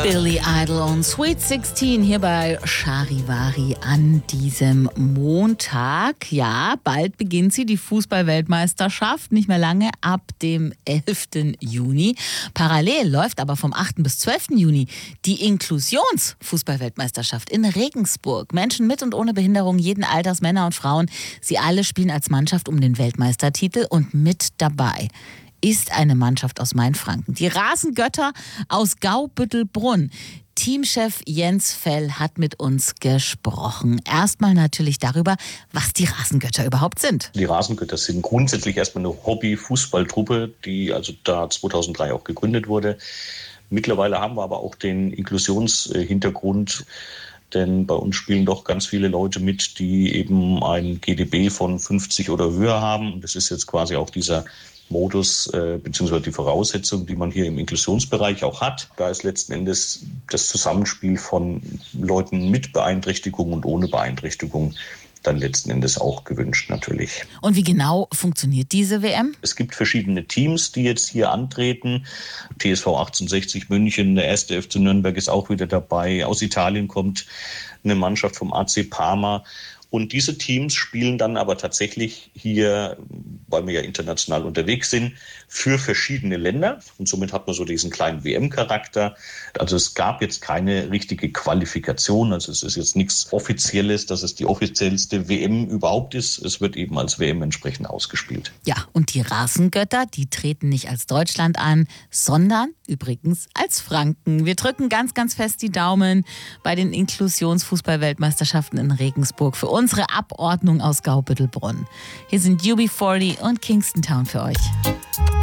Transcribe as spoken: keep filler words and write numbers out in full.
Billy Idol und Sweet sechzehn hier bei Charivari an diesem Montag. Ja, bald beginnt sie, die Fußball-Weltmeisterschaft. Nicht mehr lange, ab dem elften Juni. Parallel läuft aber vom achten bis zwölften Juni die Inklusions-Fußball-Weltmeisterschaft in Regensburg. Menschen mit und ohne Behinderung, jeden Alters, Männer und Frauen, sie alle spielen als Mannschaft um den Weltmeistertitel und mit dabei ist eine Mannschaft aus Mainfranken. Die Rasengötter aus Gaubüttelbrunn. Teamchef Jens Fell hat mit uns gesprochen. Erstmal natürlich darüber, was die Rasengötter überhaupt sind. Die Rasengötter sind grundsätzlich erstmal eine Hobby-Fußballtruppe, die also da zweitausenddrei auch gegründet wurde. Mittlerweile haben wir aber auch den Inklusionshintergrund. Denn bei uns spielen doch ganz viele Leute mit, die eben ein G D B von fünfzig oder höher haben. Und das ist jetzt quasi auch dieser Modus äh, bzw. die Voraussetzung, die man hier im Inklusionsbereich auch hat. Da ist letzten Endes das Zusammenspiel von Leuten mit Beeinträchtigung und ohne Beeinträchtigung dann letzten Endes auch gewünscht natürlich. Und wie genau funktioniert diese W M? Es gibt verschiedene Teams, die jetzt hier antreten. T S V achtzehnhundertsechzig München, der erste F C Nürnberg ist auch wieder dabei. Aus Italien kommt eine Mannschaft vom A C Parma. Und diese Teams spielen dann aber tatsächlich hier, weil wir ja international unterwegs sind, für verschiedene Länder. Und somit hat man so diesen kleinen W M-Charakter. Also es gab jetzt keine richtige Qualifikation. Also es ist jetzt nichts Offizielles, dass es die offiziellste W M überhaupt ist. Es wird eben als W M entsprechend ausgespielt. Ja, und die Rasengötter, die treten nicht als Deutschland an, sondern übrigens als Franken. Wir drücken ganz, ganz fest die Daumen bei den Inklusionsfußball-Weltmeisterschaften in Regensburg für unsere Abordnung aus Gaubüttelbrunn. Hier sind U B vierzig und Kingston Town für euch.